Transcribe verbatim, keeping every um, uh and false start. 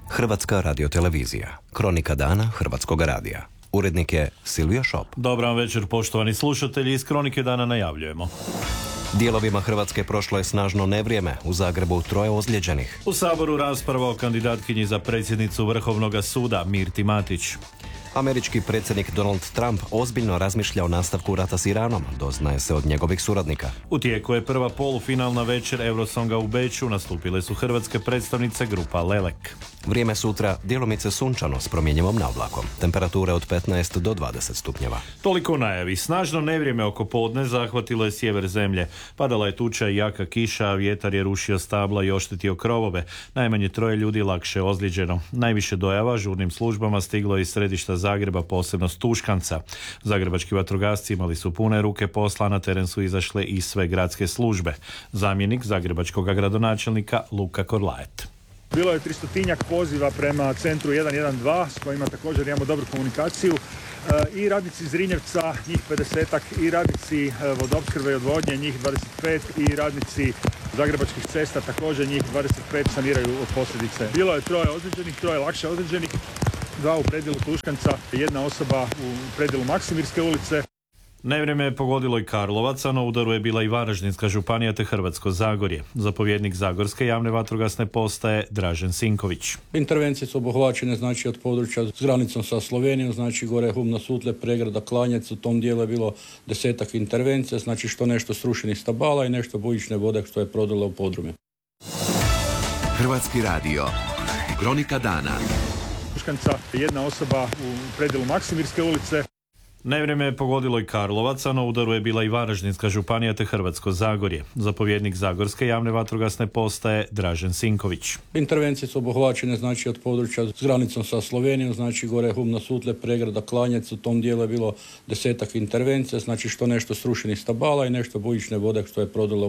Hrvatska radiotelevizija. Kronika dana Hrvatskog radija. Urednik je Silvio Šop. Dobar vam večer, poštovani slušatelji. Iz Kronike dana najavljujemo. Dijelovima Hrvatske prošlo je snažno nevrijeme. U Zagrebu troje ozlijeđenih. U Saboru rasprava o kandidatkinji za predsjednicu Vrhovnog suda Mirti Matić. Američki predsjednik Donald Trump ozbiljno razmišlja o nastavku rata s Iranom, doznaje se od njegovih suradnika. U tijeku je prva polufinalna večer Eurosonga u Beču, nastupile su hrvatske predstavnice grupa Lelek. Vrijeme sutra djelomice sunčano s promjenjivom navlakom. Temperature od petnaest do dvadeset stupnjeva. Toliko u najavi. Snažno nevrijeme oko podne zahvatilo je sjever zemlje. Padala je tuča i jaka kiša, a vjetar je rušio stabla i oštetio krovove. Najmanje troje ljudi lakše ozlijeđeno. Najviše dojava žurnim službama stiglo je iz središta Zagreba, posebno s Tuškanca. Zagrebački vatrogasci imali su pune ruke posla, na teren su izašle i sve gradske službe. Zamjenik zagrebačkog gradonačelnika Luka Korlaet. Bilo je tristotinjak poziva prema centru jedan jedan dva s kojima također imamo dobru komunikaciju. I radnici Zrinjevca, njih pedesetak, i radnici vodoopskrbe i odvodnje, njih dvadeset pet, i radnici Zagrebačkih cesta, također njih dvadeset pet, saniraju od posljedice. Bilo je troje ozlijeđenih, troje lakše ozlijeđenih, dva u predjelu Tuškanca, jedna osoba u predjelu Maksimirske ulice. Nevrijeme je pogodilo i Karlovac, a na udaru je bila i Varaždinska županija te Hrvatsko Zagorje. Zapovjednik Zagorske javne vatrogasne postaje Dražen Sinković. Intervencije su obuhvaćene znači od područja s granicom sa Slovenijom, znači gore Hum na Sutle, Pregrada, Klanjec, u tom dijelu je bilo desetak intervencija, znači što nešto srušenih stabala i nešto bujične vode što je prodalo u podrume. Hrvatski radio. Kronika dana. Tuškanca, jedna osoba u predjelu Maksimirske ulice. Nevrijeme je pogodilo i Karlovac, a na udaru je bila i Varaždinska županija te Hrvatsko Zagorje. Zapovjednik Zagorske javne vatrogasne postaje Dražen Sinković. Intervencije su obuhvaćene znači od područja s granicom sa Slovenijom, znači gore Hum na Sutle, Pregrada, Klanjec, u tom dijelu je bilo desetak intervencija, znači što nešto srušenih stabala i nešto bujične vode što je prodalo